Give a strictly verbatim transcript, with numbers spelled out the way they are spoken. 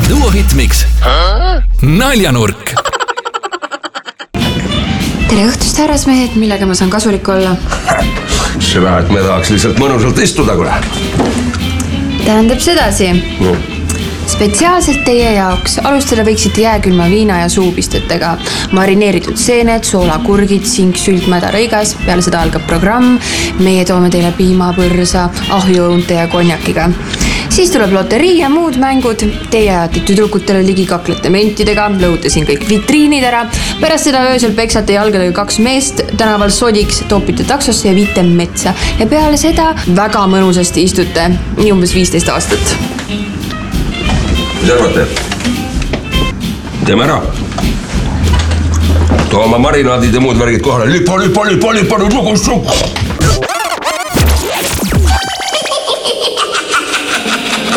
Duo Hitmix Naljanurk. Tere õhtust, härrasmehed, millega ma saan kasulik olla? Seda, et me tahaks lihtsalt mõnusalt istuda, kule. Tähendab sedasi. No. Spetsiaalselt teie jaoks alustada võiksite jääkülma viina ja suupistetega. Marineeritud seened, soolakurgid, sink, sült, mädarõigas. Peale seda algab programm. Meie toome teile piimapõrsa, ahjuõunte ja konjakiga. Siis tuleb loterii ja muud mängud. Teie ajate tüdrukutele ligi kaklete mentidega, lõhute siin kõik vitriinid ära. Pärast seda öösel peksate jalgadega kaks meest tänaval sodiks, toopite taksosse ja viite metsa. Ja peale seda väga mõnusasti istute, nii umbes viisteist aastat. Mis arvate? Teeme ära. Too oma marinaadid ja muud värgid kohale. Lipa, lipa, lipa, lipa, lipa, lipa, lipa.